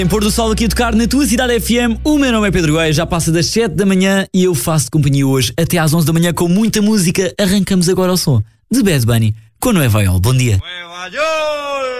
Em pôr do sol aqui a tocar na tua cidade FM, o meu nome é Pedro Guedes, já passa das 7 da manhã e eu faço companhia hoje até às 11 da manhã com muita música. Arrancamos agora o som de Bad Bunny com Nueva York. Bom dia.